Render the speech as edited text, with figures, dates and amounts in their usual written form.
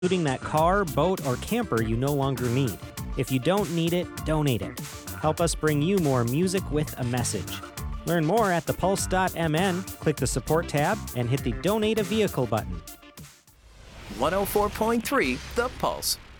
including that car, boat, or camper you no longer need. If you don't need it, donate it. Help us bring you more music with a message. Learn more at thepulse.mn, click the support tab, and hit the Donate a Vehicle button. 104.3 The Pulse.